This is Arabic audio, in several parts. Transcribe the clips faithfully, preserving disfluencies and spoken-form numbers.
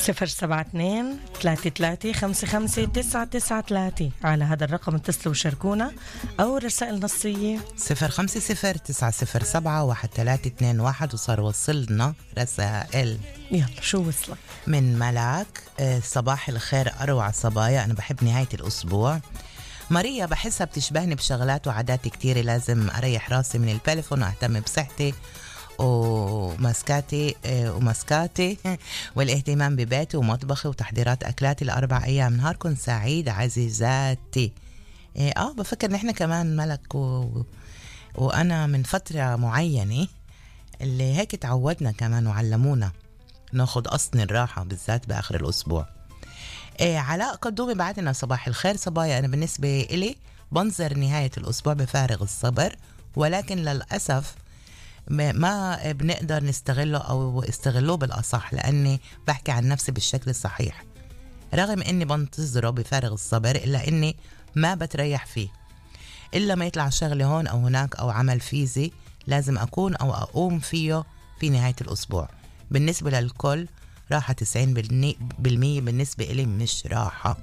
صفر سبعة اثنين ثلاثة ثلاثة خمسة خمسة تسعة تسعة ثلاثة. على هذا الرقم اتصلوا وشاركونا أو رسائل نصية صفر خمسة صفر تسعة صفر سبعة واحد ثلاثة اثنين واحد. وصار وصلنا رسائل. يلا شو وصلك؟ من ملاك. صباح الخير أروع صبايا، أنا بحب نهاية الأسبوع. ماريا بحسها بتشبهني بشغلات وعادات كتيرة، لازم أريح راسي من التليفون وأهتم بصحتي ومسكاتي ومسكاتي والاهتمام ببيتي ومطبخي وتحضيرات أكلاتي الأربع أيام. نهاركم سعيد عزيزاتي. آه بفكر نحن كمان ملك و... وأنا من فترة معينة اللي هيك تعودنا كمان وعلمونا ناخد أصل الراحة بالذات بآخر الأسبوع. آه علاء قدومي بعدنا صباح الخير صبايا، أنا بالنسبة إلي بنظر نهاية الأسبوع بفارغ الصبر، ولكن للأسف ما بنقدر نستغله أو استغلوه بالأصح، لأني بحكي عن نفسي بالشكل الصحيح. رغم أني بنتظره بفارغ الصبر إلا أني ما بتريح فيه إلا ما يطلع شغلي هون أو هناك أو عمل فيزي لازم أكون أو أقوم فيه في نهاية الأسبوع. بالنسبة للكل راحة تسعين بالمية بالنسبة إلي مش راحة.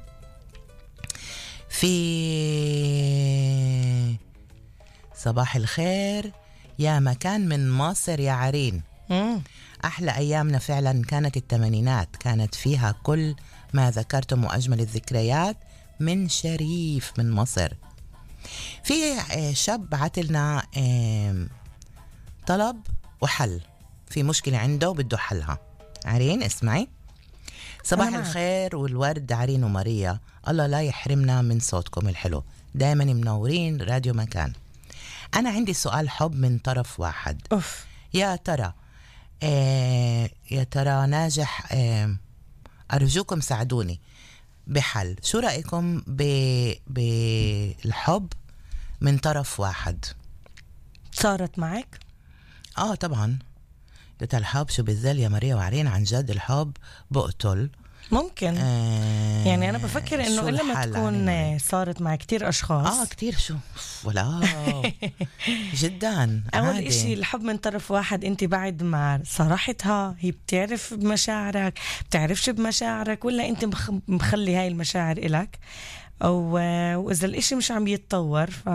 في صباح الخير يا مكان من مصر يا عرين. مم. أحلى أيامنا فعلا كانت الثمانينات، كانت فيها كل ما ذكرتم وأجمل الذكريات. من شريف من مصر. في شاب بعتلنا طلب وحل، في مشكلة عنده وبده حلها. عرين اسمعي. صباح الخير والورد عرين وماريا، الله لا يحرمنا من صوتكم الحلو، دايما منورين راديو مكان. أنا عندي سؤال حب من طرف واحد. أوف. يا ترى آه يا ترى ناجح. آه أرجوكم ساعدوني بحل. شو رأيكم بالحب من طرف واحد؟ صارت معك؟ آه طبعا. قلت الحب شو بالذل يا ماريا وعرين، عن جد الحب بقتل. ممكن آه يعني أنا بفكر إنه إلا ما تكون يعني صارت مع كتير أشخاص. آه كتير شو ولا جدا. أول إشي الحب من طرف واحد، أنت بعد ما صراحتها هي بتعرف بمشاعرك بتعرفش بمشاعرك، ولا أنت مخلي هاي المشاعر إلك، أو وإذا الإشي مش عم يتطور ف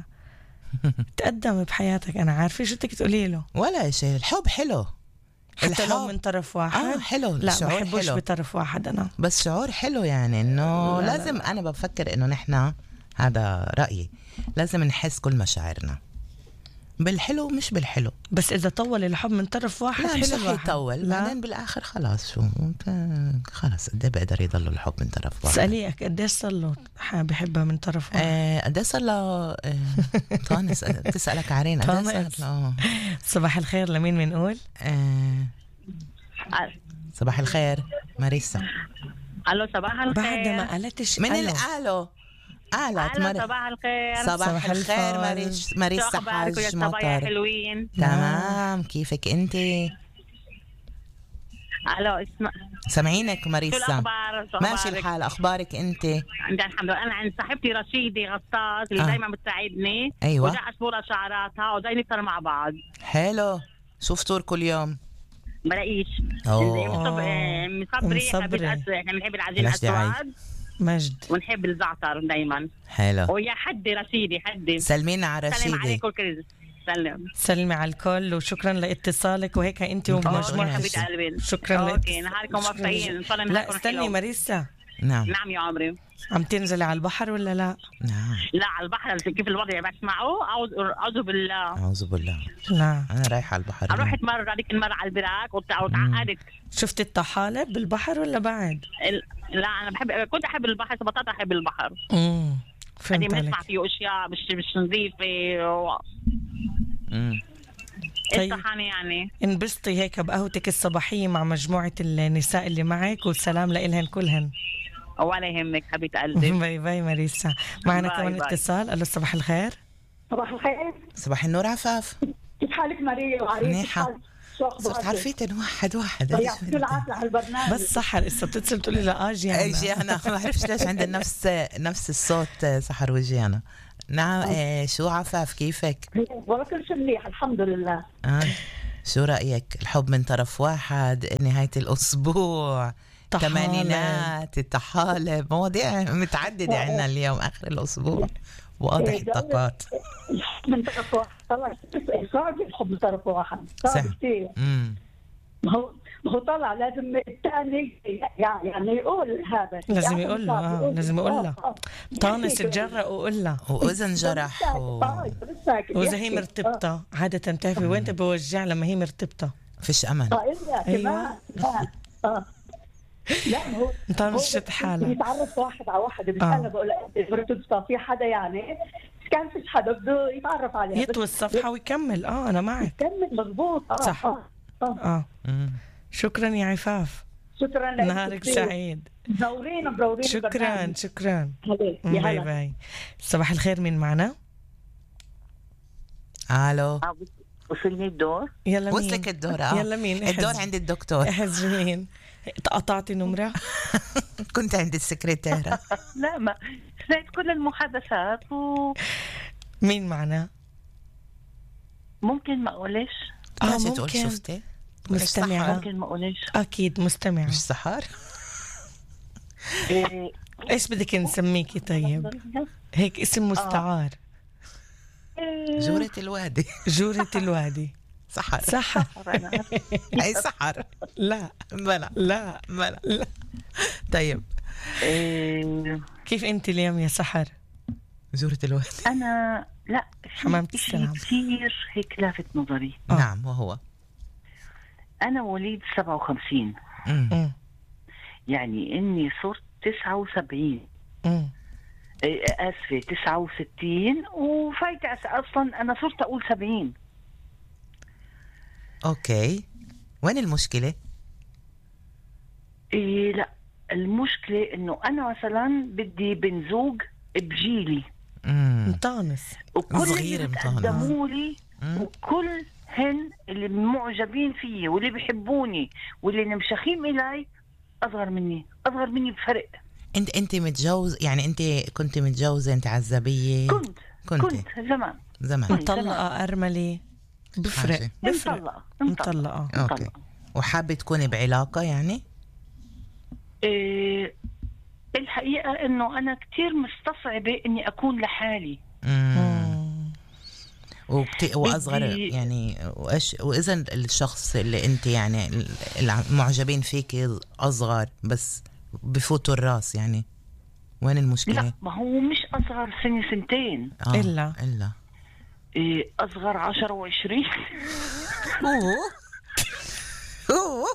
تقدم بحياتك. أنا عارفة شو بدك تقولي له. ولا شيء، الحب حلو حتى لو من طرف واحد. آه حلو. لا ما بحبوش بطرف واحد أنا، بس شعور حلو يعني إنه لازم. أنا بفكر إنه نحنا، هذا رأيي، لازم نحس كل مشاعرنا بالحلو مش بالحلو. بس إذا طول الحب من طرف واحد لا مش رح يطول، بعدين بالآخر خلاص شو خلاص قد بقدر يضل الحب من طرف واحد. سأليك قديش صار له بحبها من طرف واحد؟ آه قديش صار له. آه طانس تسألك عرين قديش صار له. صباح الخير، لمين بنقول؟ آه صباح الخير ماريسا. الو صباح الخير. بعد ما قالتش من الالو قالت مر... صباح الخير. صباح, صباح الخير ماريس. ماريسا حاج مطر. حلوين تمام. كيفك انتي؟ الو اسمع سامعينك ماريسا. شو الاخبار؟ ماشي الحال. اخبارك انتي؟ عندي الحمد لله. انا عند صاحبتي رشيدي غطاس اللي آه. دايما بتساعدني. ايوه. وجا اشبورها شعراتها وجاي نفطر مع بعض. حلو. شو فطور كل يوم؟ مراقيش. مصبري حبيت احنا بنحب العجين الاسود مجد، ونحب الزعتر دايما. حلو. ويا حدي رشيدي حدي سلمينا على رشيدي. سلم عليكم الكل. سلم سلمي على الكل وشكرا لاتصالك. وهيك انت ومجموعة. شكرا لك. اوكي نهاركم موفقين ان شاء الله. لا استني ماريسا. نعم نعم يا عمري. عم تنزلي على البحر ولا لا؟ نعم. لا على البحر كيف الوضع بسمعه. اعوذ بالله اعوذ بالله. لا انا رايحه على البحر. رحت مره هذيك المره على البراك وتعقدت. شفت الطحالب بالبحر ولا بعد؟ لا انا بحب، كنت احب البحر، بطلت احب البحر. امم فهمت عليك. بنسمع فيه اشياء مش مش نظيفه و... امم طيب يعني انبسطي هيك بقهوتك الصباحيه مع مجموعه النساء اللي معك، والسلام لإلهن كلهن. ولا يهمك حبيبه قلبي. باي باي ماريسا. معنا كمان اتصال. الو صباح الخير. صباح الخير. صباح النور عفاف. كيف حالك ماريا وعريس؟ منيحة. صرت عارفيتن واحد واحد. ضيعت العافية على البرنامج. بس سحر اسا بتتصل تقولي لا اجي انا اجي انا ما بعرفش ليش عندنا نفس نفس الصوت سحر وجي انا. نعم. إيه شو عفاف كيفك؟ والله كل شيء منيح الحمد لله. آه. شو رأيك الحب من طرف واحد نهاية الأسبوع الطحالب. الثمانينات، الطحالب، مواضيع متعددة عنا اليوم آخر الأسبوع، واضح إيه، الطاقات. الحب من طرف واحد طلع صعب، الحب من طرف واحد صعب صح. كثير. امم ما هو ما هو طلع لازم الثاني يعني يعني يقول هذا، لازم يعني يقول له، صعب آه، يقول. لازم يقول له. آه، آه. طانس تجرأ وقول له. وإذا انجرح و... وإذا هي مرتبطة عادة بتعرفي وين بوجع لما هي مرتبطة. فيش أمل. اه إلا أيوة. كمان اه اه لا ما هو مطنشت حالها. يتعرف واحد على واحد بيسألها بقول لها مرتبطة في حدا يعني كان فيش حدا بده يتعرف عليها يطوي الصفحة ويكمل. اه أنا معك. كمل مضبوط. اه صح. اه اه اه مم. شكرا يا عفاف، شكرا لك نهارك كثير. سعيد. منورين منورين شكرا البرنامج. شكرا. هلا يا باي هلا. باي. صباح الخير، مين معنا؟ ألو. وصلني الدور. يلا مين؟ وصلك الدور. اه يلا مين؟ الدور احز- عند الدكتور. احز مين؟ قطعتي نمرة؟ كنت عند السكرتيرة. لا ما سمعت كل المحادثات وممكن مين معنا؟ ما اقولش. اه ماشي تقول ممكن. شفتي مستمعة. ممكن ما اقولش. أكيد مستمعة. مش سحر. إيه، إيش بدك نسميكي طيب؟ هيك اسم مستعار. جورة الوادي. جورة الوادي. سحر. سحر. أنا أي سحر. لا بلا لا بلا. لا. طيب إيه، كيف أنت اليوم يا سحر؟ جورة الوادي. انا لا في حمامة شيء السلام. كثير هيك لافت نظري. آه. نعم وهو. انا وليد سبعة وخمسين، مم. أمم، يعني اني صرت تسعة وسبعين. أمم. إيه، اسفه تسعة وستين وفايته اصلا انا صرت اقول سبعين. أوكي، وين المشكلة؟ إيه لا، المشكله انه انا مثلا بدي بنزوج بجيلي، مم. مطانس. وكل صغير اللي مطانس. بتقدموا لي مم. وكل هن اللي معجبين فيي واللي بيحبوني واللي مشخين إلي أصغر مني، أصغر مني بفرق. انت انت متجوز يعني؟ انت كنت متجوزة؟ انت عزبية؟ كنت كنت كنت زمان زمان. مطلقة أرملة بفرق. حاجة. بفرق. مطلقة مطلقة. اوكي. وحابة تكوني بعلاقة يعني؟ إيه الحقيقة إنه أنا كتير مستصعبة إني أكون لحالي. مم. أمم. وبت... واصغر بدي- يعني. وايش واذا الشخص اللي انت يعني المعجبين فيك اصغر بس بفوتوا الراس يعني، وين المشكلة؟ لا ما هو مش أصغر سنة سنتين، آه. إلا. الا إيه أصغر عشرة وعشرين. اوه اوه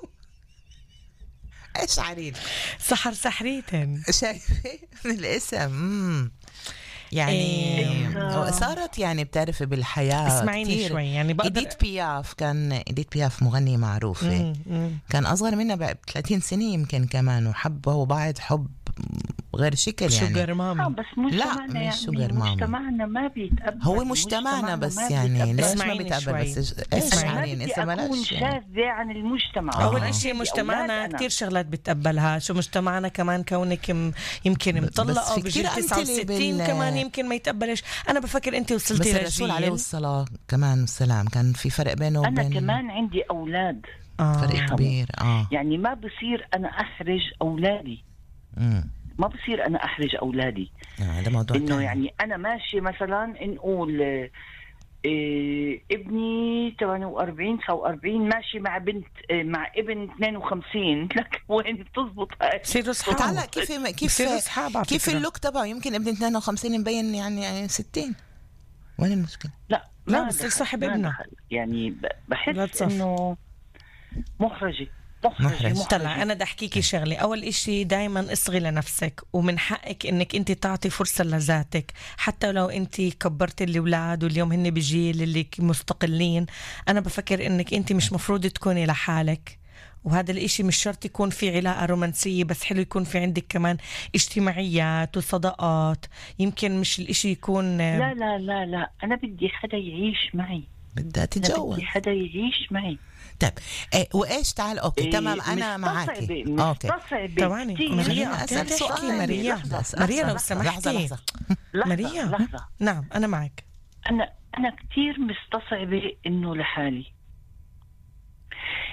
ايش عريض. سحر سحريتن. شايفة من الاسم. مم. يعني إيه. صارت يعني بتعرفي بالحياة اسمعيني كتير. شوي يعني بقدر. إديت بياف كان إديت بياف مغنية معروفة. أمم، أمم. كان أصغر منها ب ثلاثين سنة يمكن كمان، وحبوا بعض حب غير شكل يعني. شوجر آه مامي. بس مجتمعنا مش يعني sugar mama. مجتمعنا ما بيتقبل. هو مجتمعنا بس ما يعني بيتقبل. ليش ما اسمعيني بيتقبل؟ شوي. بس ايش اسمعيني. عارين ما اذا بدي أكون ملاش يعني. شاذة عن المجتمع. آه. أول آه. إشي بدي مجتمعنا أولاد أنا. كتير شغلات بتقبلها. شو مجتمعنا كمان كونك م- يمكن مطلقة في كتير وبجيل تسعة أمثلة وستين بال- كمان يمكن ما يتقبلش. أنا بفكر أنت بس وصلتي الرسول عليه لجيل. الصلاة كمان والسلام كان في فرق بينه أنا وبين. كمان عندي أولاد، آه. فرق كبير. اه يعني ما بصير أنا أحرج أولادي، امم ما بصير أنا أحرج أولادي. هذا موضوع إنه تاني. يعني أنا ماشي مثلا نقول آه، إيه ابني ثمانية وأربعين تسعة وأربعين ماشي مع بنت آه، مع ابن اثنين وخمسين. لك وين بتزبط هاي؟ بصيروا تعال أصحاب. كيف كيف بصيروا أصحاب على كيف فكرة. اللوك تبعه يمكن ابن اثنين وخمسين مبين يعني ستين. وين المشكلة؟ لا لا، ما بصير دخل- صاحب ما ابنه. دخل. يعني ب- لا بحس تصف. إنه محرجة محرج. محرجة محرجة. طلع أنا بدي أحكيكي شغلة. أول إشي دايما اصغي لنفسك، ومن حقك إنك أنت تعطي فرصة لذاتك حتى لو أنت كبرت الأولاد واليوم هن بجيل اللي ك- مستقلين. أنا بفكر إنك أنت مش مفروض تكوني لحالك، وهذا الإشي مش شرط يكون في علاقة رومانسية، بس حلو يكون في عندك كمان اجتماعيات وصداقات. يمكن مش الإشي يكون لا لا لا لا أنا بدي حدا يعيش معي، بدها أنا تتجوز. بدي حدا يعيش معي. طيب إيه وايش؟ تعال اوكي إيه، تمام انا معاكي. مستصعبة- اوكي مستصعبة ثواني كتير. ماريا، خليني أسأل بدي سؤال. أحكي ماريا. لحظة، ماريا لو لحظة، سمحتي. لحظة لحظة. لحظة ماريا. لحظة. نعم أنا معك. أنا أنا كتير مستصعبة إنه لحالي.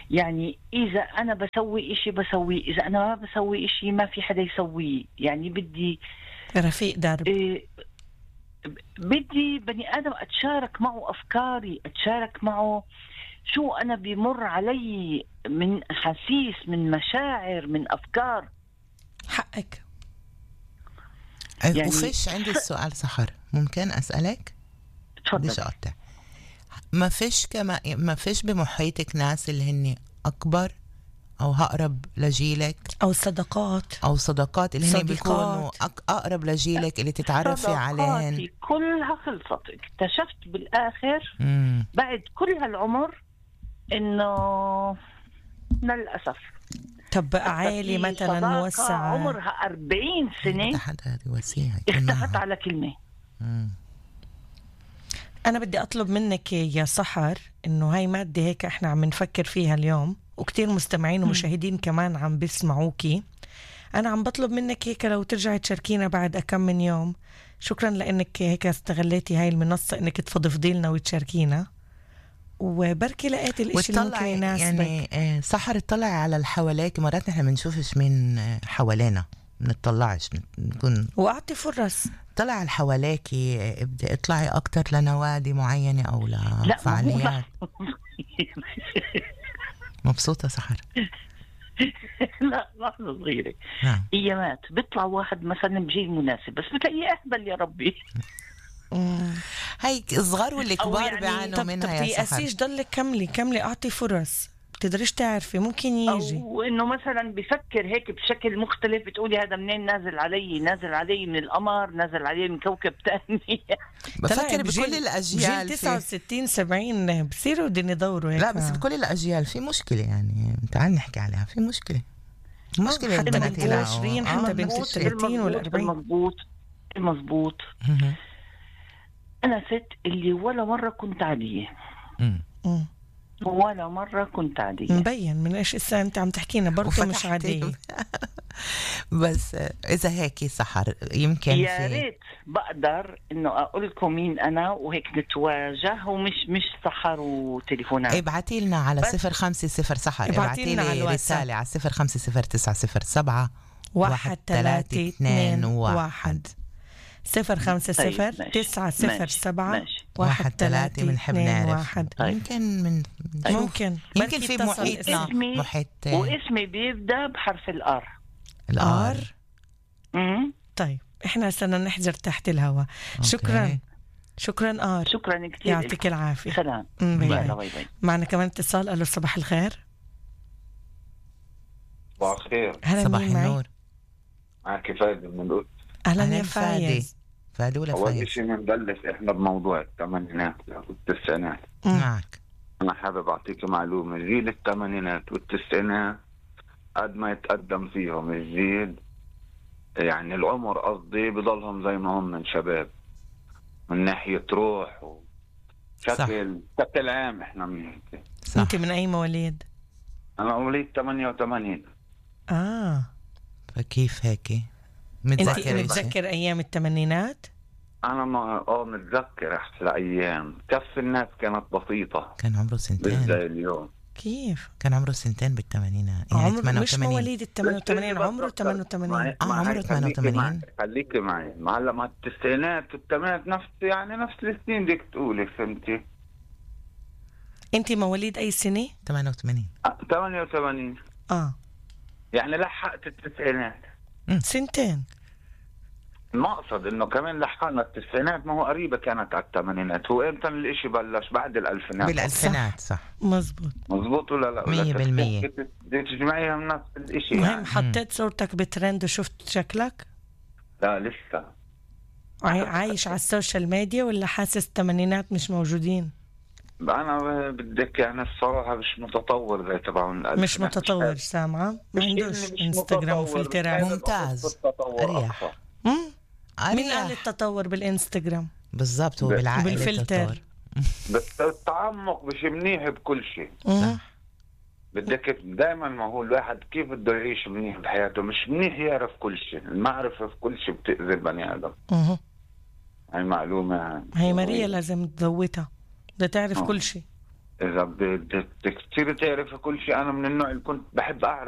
يعني إذا أنا بسوي إشي بسويه، إذا أنا ما بسوي إشي ما في حدا يسويه. يعني بدي رفيق درب. إيه بدي بني آدم أتشارك معه أفكاري، أتشارك معه شو أنا بيمر علي من أحاسيس، من مشاعر، من أفكار. حقك. يعني وفيش عندي السؤال سحر، ممكن أسألك؟ بديش أقطع. ما فيش كما ما فيش بمحيطك ناس اللي هن أكبر أو أقرب لجيلك، أو صداقات أو صداقات اللي هن بيكونوا أقرب لجيلك اللي تتعرفي عليهن؟ كلها خلصت. اكتشفت بالآخر مم. بعد كل هالعمر إنه للأسف. طب بقى عائلة مثلا موسعة عمرها أربعين سنة اختفت على كلمة. مم. أنا بدي أطلب منك يا سحر إنه هاي مادة هيك إحنا عم نفكر فيها اليوم، وكتير مستمعين ومشاهدين كمان عم بيسمعوكي. أنا عم بطلب منك هيك لو ترجعي تشاركينا بعد أكم من يوم. شكرا لأنك هيك استغليتي هاي المنصة إنك تفضفضي لنا وتشاركينا، وبركي لقيت الاشي اللي ممكن يناسبك. يعني سحر اطلع على الحواليك، مرات نحن بنشوفش مين حوالينا، بنطلعش نكون. واعطي فرص، طلع على حواليك، ابدأ اطلعي اكتر لنوادي معينة او لفعاليات. مبسوطة سحر؟ لا لحظة صغيرة. نعم. ايامات بيطلع واحد مثلا بجيل مناسب بس بتلاقيه اهبل يا ربي. هاي الصغار واللي كبار يعني بيعانوا منها يا سحر. طب تيأسيش، ضلك كملي كملي، اعطي فرص، بتقدريش تعرفي ممكن يجي. وانه مثلا بفكر هيك بشكل مختلف، بتقولي هذا منين نازل علي؟ نازل علي من القمر، نازل علي من كوكب تاني. بفكر بكل الاجيال. جيل تسعة وستين سبعين بصيروا بدهم يدوروا هيك. لا بس بكل الاجيال في مشكله، يعني تعال نحكي عليها، في مشكله مشكله. حتى بنت العشرين، حتى بنت الثلاثين والأربعين. مزبوط مزبوط. انا ست اللي ولا مره كنت عاديه. امم ولا مرة كنت عادية. مبين من إيش إسا أنت عم تحكينا برضه مش عادية. بس إذا هيك سحر يمكن يا ريت بقدر إنه أقول لكم مين أنا وهيك نتواجه، ومش مش سحر وتليفونات. ابعتي لنا على صفر خمسة صفر سحر، ابعتي لي رسالة على صفر خمسة صفر تسعة صفر سبعة واحد ثلاثة اثنين واحد صفر خمسة صفر تسعة صفر سبعة واحد ثلاثة بنحب نعرف. يمكن من ممكن يمكن في محيطنا محيط. واسمي بيبدأ بحرف الآر. الآر. امم طيب احنا استنى نحجر تحت الهواء. شكرا شكرا آر. شكرا كثير، يعطيك العافية. سلام. باي باي. معنا كمان اتصال. ألو صباح الخير. صباح الخير. صباح النور. معك فايز من القدس. أهلا يا فايز. فادي ولا فايز؟ أول شيء بنبلش إحنا بموضوع الثمانينات والتسعينات. معك. أنا حابب أعطيك معلومة، جيل الثمانينات والتسعينات قد ما يتقدم فيهم الجيل، يعني العمر قصدي، بضلهم زي ما هم من شباب من ناحية روح وشكل شكل عام. إحنا من هيك. أنت من أي مواليد؟ أنا مواليد ثمانية وثمانين. آه فكيف هيك؟ متذكر متذكر أيام الثمانينات؟ أنا ما آه متذكر أحلى أيام. كف الناس كانت بسيطة. كان عمره سنتين مش زي اليوم. كيف؟ كان عمره سنتين بالثمانينات، يعني عمره مش مواليد الثمانية وثمانين، عمره ثمانية وثمانين. آه عمره ثمانية وثمانين. خليكي معي. ما هلا ما التسعينات والثمانينات نفس يعني نفس السنين بدك تقولي، فهمتي؟ أنت مواليد أي سنة؟ ثمانية وثمانين. آه ثمانية وثمانين. آه يعني لحقت التسعينات سنتين. المقصد انه كمان لحقنا التسعينات، ما هو قريبة كانت على الثمانينات. هو امتى الاشي بلش؟ بعد الالفينات. بالالفينات صح. مزبوط مزبوط ولا لا؟ مية بالمية. بدك تجمعيها من نفس الاشي. مهم يعني. حطيت صورتك بترند وشفت شكلك؟ لا لسه. عايش على السوشيال ميديا ولا حاسس الثمانينات مش موجودين؟ انا بدك يعني الصراحة مش متطور زي تبعون الالفينات. مش متطور. سامعة ما عندوش انستغرام وفلترات. ممتاز. اريح. مين قال التطور بالانستغرام؟ بالضبط، وبالعقل بالفلتر. بس التعمق مش منيح بكل شيء. بدك دائما، ما هو الواحد كيف بده يعيش منيح بحياته؟ مش منيح يعرف كل شيء. المعرفة في كل شيء بتأذي البني آدم. اها هاي معلومة. هاي ماريا لازم تذوتها، بدها تعرف أوه. كل شيء. إذا بدك تصير تعرف كل شيء، أنا من النوع اللي كنت بحب أعرف